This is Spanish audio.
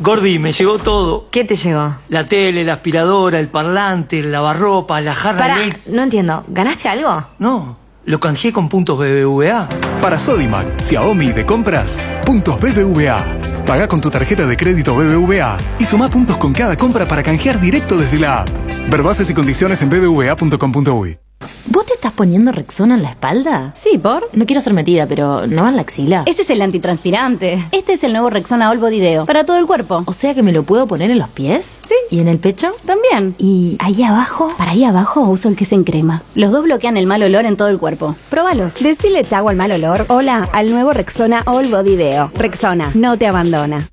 Gordi, me llegó todo. ¿Qué te llegó? La tele, la aspiradora, el parlante, el lavarropa, la jarra Pará, eléctrica. no entiendo. ¿Ganaste algo? No, lo canjeé con puntos BBVA. Para Sodimac, Xiaomi de compras, puntos BBVA. Pagá con tu tarjeta de crédito BBVA y sumá puntos con cada compra para canjear directo desde la app. Ver bases y condiciones en bbva.com.uy. ¿Vos te estás poniendo Rexona en la espalda? Sí, ¿por? No quiero ser metida, pero ¿no va en la axila? Ese es el antitranspirante. Este es el nuevo Rexona All Body Deo. Para todo el cuerpo. O sea que me lo puedo poner en los pies. Sí. ¿Y en el pecho? También. ¿Y ahí abajo? Para ahí abajo uso el que es en crema. Los dos bloquean el mal olor en todo el cuerpo. Próbalos. Decile chau al mal olor. Hola al nuevo Rexona All Body Deo. Rexona, no te abandona.